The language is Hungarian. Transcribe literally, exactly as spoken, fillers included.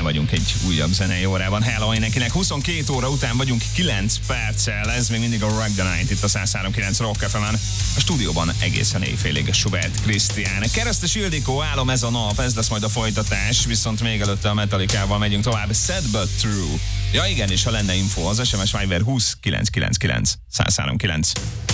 vagyunk egy újabb zenei órában. Hello mindenkinek, huszonkét óra után vagyunk kilenc perccel, ez még mindig a Rock the Night itt a száz három kilenc Rock ef emen. A stúdióban egészen éjfélig Schubert Krisztián. Keresztes Ildikó, álom ez a nap, ez lesz majd a folytatás, viszont még előtte a Metallicával megyünk tovább. Sad but true. Ja igen, és ha lenne info, az es em es Viber húsz kilenc kilenc kilenc száz három kilenc.